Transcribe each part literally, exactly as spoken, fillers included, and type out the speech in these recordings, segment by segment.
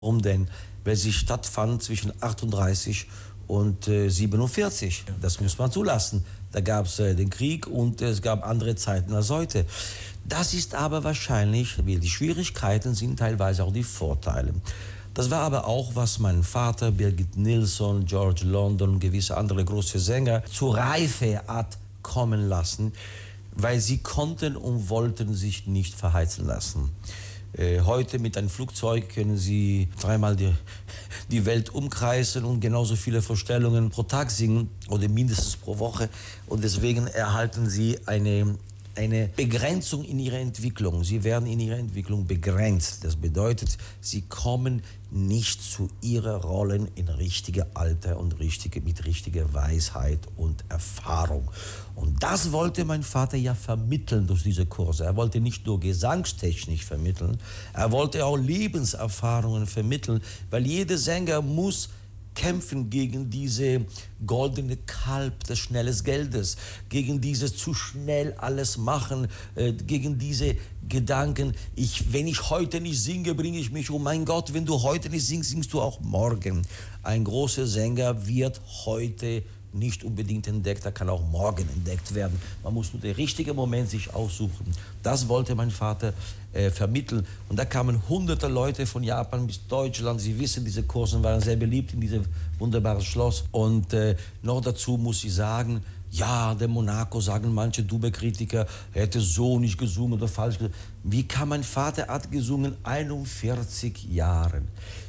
Warum denn? Weil sie stattfand zwischen achtunddreißig und äh, siebenundvierzig. Das muss man zulassen. Da gab es äh, den Krieg und es gab andere Zeiten als heute. Das ist aber wahrscheinlich, weil die Schwierigkeiten sind teilweise auch die Vorteile. Das war aber auch, was mein Vater, Birgit Nilsson, George London und gewisse andere große Sänger zur Reife hat kommen lassen, weil sie konnten und wollten sich nicht verheizen lassen. Äh, heute mit einem Flugzeug können Sie dreimal die, die Welt umkreisen und genauso viele Vorstellungen pro Tag singen oder mindestens pro Woche. Und deswegen erhalten Sie eine, eine Begrenzung in Ihrer Entwicklung. Sie werden in Ihrer Entwicklung begrenzt. Das bedeutet, Sie kommen nicht zu Ihren Rollen in richtige Alter und richtige, mit richtiger Weisheit und Erfahrung. Und das wollte mein Vater ja vermitteln durch diese Kurse. Er wollte nicht nur Gesangstechnik vermitteln, er wollte auch Lebenserfahrungen vermitteln, weil jeder Sänger muss kämpfen gegen diese goldene Kalb des schnellen Geldes, gegen dieses zu schnell alles machen, äh, gegen diese Gedanken, ich, wenn ich heute nicht singe, bringe ich mich um. Mein Gott, wenn du heute nicht singst, singst du auch morgen. Ein großer Sänger wird heute nicht unbedingt entdeckt, er kann auch morgen entdeckt werden. Man muss nur den richtigen Moment sich aussuchen. Das wollte mein Vater äh, vermitteln. Und da kamen hunderte Leute von Japan bis Deutschland. Sie wissen, diese Kurse waren sehr beliebt in diesem wunderbaren Schloss. Und äh, noch dazu muss ich sagen, ja, der Monaco, sagen manche Dube-Kritiker, er hätte so nicht gesungen oder falsch gesungen. Wie kann mein Vater hat gesungen, einundvierzig Jahren,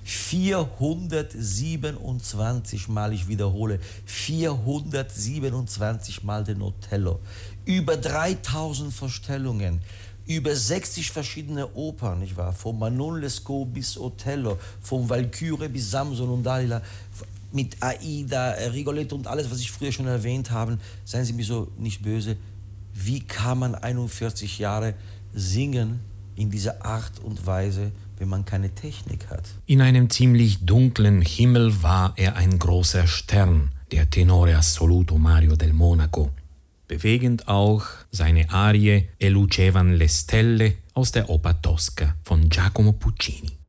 vierhundertsiebenundzwanzig Mal, ich wiederhole, vierhundertsiebenundzwanzig Mal den Othello, über dreitausend Vorstellungen, über sechzig verschiedene Opern, nicht wahr? Von Manon Lescaut bis Othello, von Walküre bis Samson und Dalila, mit Aida, Rigoletto und alles, was ich früher schon erwähnt habe. Seien Sie mir so nicht böse. Wie kann man einundvierzig Jahre singen in dieser Art und Weise, wenn man keine Technik hat? In einem ziemlich dunklen Himmel war er ein großer Stern, der Tenore assoluto Mario del Monaco. Bewegend auch seine Arie E lucevan le stelle aus der Oper Tosca von Giacomo Puccini.